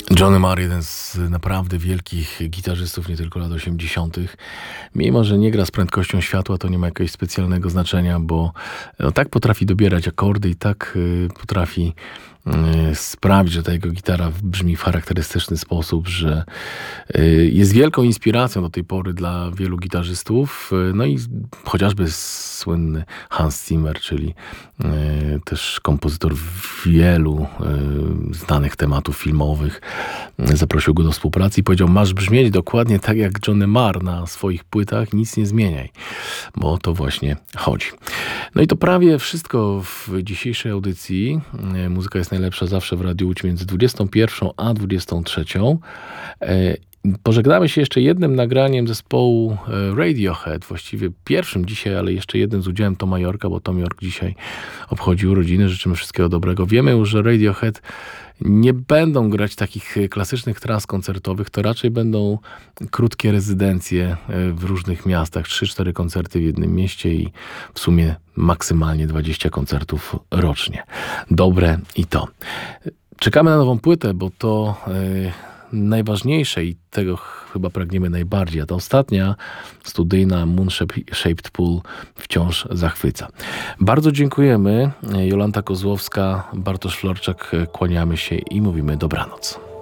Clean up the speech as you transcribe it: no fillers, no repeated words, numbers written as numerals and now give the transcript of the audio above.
Johnny Marr, jeden z naprawdę wielkich gitarzystów, nie tylko lat 80. Mimo że nie gra z prędkością światła, to nie ma jakiegoś specjalnego znaczenia, bo tak potrafi dobierać akordy i tak potrafi sprawić, że ta jego gitara brzmi w charakterystyczny sposób, że jest wielką inspiracją do tej pory dla wielu gitarzystów. No i chociażby słynny Hans Zimmer, czyli też kompozytor wielu znanych tematów filmowych, zaprosił go do współpracy i powiedział: masz brzmieć dokładnie tak jak Johnny Marr na swoich płytach, nic nie zmieniaj, bo o to właśnie chodzi. No i to prawie wszystko w dzisiejszej audycji. Muzyka jest najlepsza zawsze w Radiu Łódź między 21 a 23. Pożegnamy się jeszcze jednym nagraniem zespołu Radiohead, właściwie pierwszym dzisiaj, ale jeszcze jednym z udziałem Toma Yorka, bo Tom York dzisiaj obchodzi urodziny. Życzymy wszystkiego dobrego. Wiemy już, że Radiohead nie będą grać takich klasycznych tras koncertowych, to raczej będą krótkie rezydencje w różnych miastach, 3-4 koncerty w jednym mieście i w sumie maksymalnie 20 koncertów rocznie. Dobre i to. Czekamy na nową płytę, bo to najważniejsze i tego chyba pragniemy najbardziej, a ta ostatnia studyjna Moon Shaped Pool wciąż zachwyca. Bardzo dziękujemy. Jolanta Kozłowska, Bartosz Florczak, kłaniamy się i mówimy dobranoc.